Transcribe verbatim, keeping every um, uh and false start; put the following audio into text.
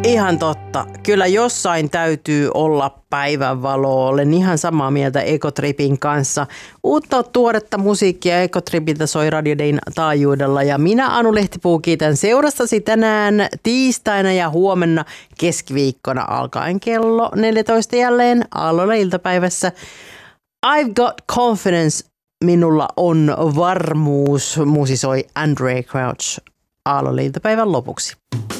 Ihan totta. Kyllä jossain täytyy olla päivänvaloa. Olen ihan samaa mieltä Ekotripin kanssa. Uutta tuoretta musiikkia Ekotripiltä soi Radio Dayn taajuudella. Ja minä, Anu Lehtipuu, kiitän seurastasi tänään tiistaina ja huomenna keskiviikkona alkaen kello neljätoista jälleen Aalloilla iltapäivässä. I've got confidence. Minulla on varmuus, musisoi Andrae Crouch Aalloilla iltapäivän lopuksi.